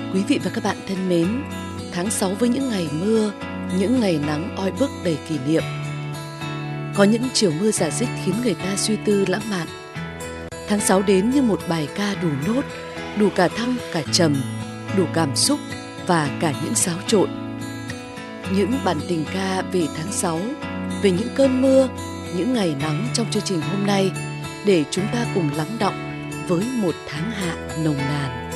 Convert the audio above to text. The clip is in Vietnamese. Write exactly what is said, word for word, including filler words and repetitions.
Quý vị và các bạn thân mến, tháng sáu với những ngày mưa, những ngày nắng oi bức đầy kỷ niệm. Có những chiều mưa rả rích khiến người ta suy tư lãng mạn. Tháng sáu đến như một bài ca đủ nốt, đủ cả thăng cả trầm, đủ cảm xúc và cả những xáo trộn. Những bản tình ca về tháng sáu, về những cơn mưa, những ngày nắng trong chương trình hôm nay để chúng ta cùng lắng đọng với một tháng hạ nồng nàn.